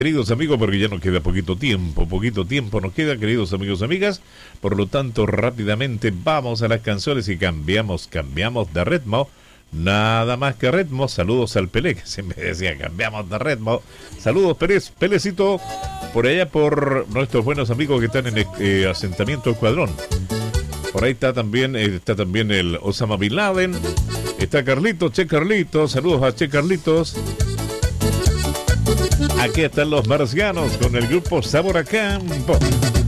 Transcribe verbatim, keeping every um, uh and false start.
Queridos amigos, porque ya nos queda poquito tiempo, poquito tiempo nos queda, queridos amigos y amigas. Por lo tanto, rápidamente vamos a las canciones y cambiamos, cambiamos de ritmo. Nada más que ritmo. Saludos al Pelé, que se me decía, cambiamos de ritmo. Saludos, Pérez, Pelecito, por allá por nuestros buenos amigos que están en el eh, asentamiento Escuadrón. Por ahí está también, eh, está también el Osama Bin Laden. Está Carlitos, Che Carlitos, saludos a Che Carlitos. Aquí están los marcianos con el grupo Sabor a Campo.